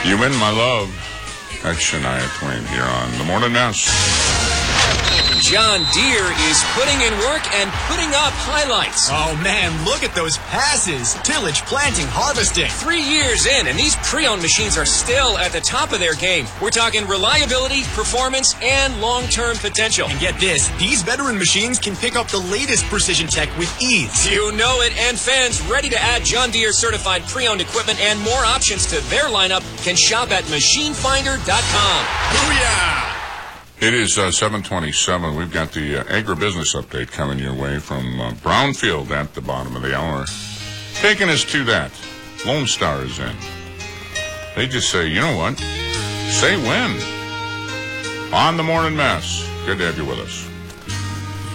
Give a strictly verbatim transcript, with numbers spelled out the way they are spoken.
You Win My Love. That's Shania Twain here on The Morning Mess. John Deere is putting in work and putting up highlights. Oh, man, look at those passes. Tillage, planting, harvesting. Three years in, and these pre-owned machines are still at the top of their game. We're talking reliability, performance, and long-term potential. And get this, these veteran machines can pick up the latest precision tech with ease. You know it, and fans ready to add John Deere certified pre-owned equipment and more options to their lineup can shop at machine finder dot com. Booyah! It is uh, seven twenty-seven. We've got the uh, agribusiness update coming your way from uh, Brownfield at the bottom of the hour. Taking us to that, Lone Star is in. They just say, you know what? Say when. On The Morning Mess. Good to have you with us.